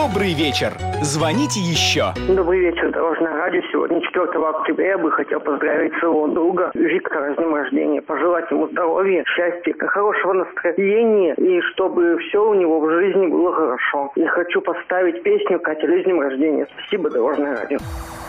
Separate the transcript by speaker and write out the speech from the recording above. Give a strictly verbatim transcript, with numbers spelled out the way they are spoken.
Speaker 1: добрый вечер. Звоните еще.
Speaker 2: Добрый вечер, Дорожное радио. Сегодня четвёртого октября я бы хотел поздравить своего друга Виктора с днем рождения. Пожелать ему здоровья, счастья, хорошего настроения и чтобы все у него в жизни было хорошо. И хочу поставить песню «Катя, с днем рождения». Спасибо, Дорожное радио.